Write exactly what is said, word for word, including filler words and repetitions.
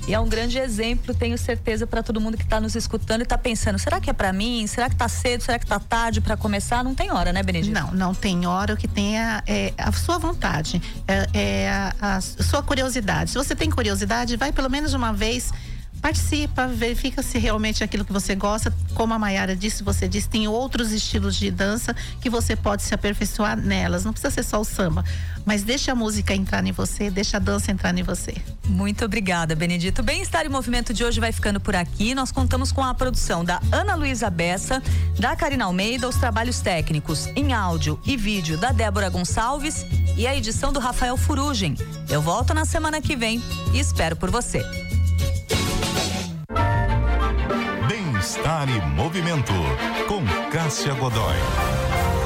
E é um grande exemplo, tenho certeza, para todo mundo que está nos escutando e está pensando, será que é para mim? Será que tá cedo? Será que tá tarde para começar? Não tem hora, né, Benedita? Não, não tem hora. O que tem é, é a sua vontade, é, é a, a sua curiosidade. Se você tem curiosidade, vai pelo menos uma vez, participa, verifica se realmente é aquilo que você gosta. Como a Maiara disse, você disse, tem outros estilos de dança que você pode se aperfeiçoar nelas. Não precisa ser só o samba, mas deixa a música entrar em você, deixa a dança entrar em você. Muito obrigada, Benedito. Bem-Estar em Movimento de hoje vai ficando por aqui. Nós contamos com a produção da Ana Luísa Bessa, da Karina Almeida, os trabalhos técnicos em áudio e vídeo da Débora Gonçalves e a edição do Rafael Furugem. Eu volto na semana que vem e espero por você. Bem-Estar e Movimento, com Cássia Godoy.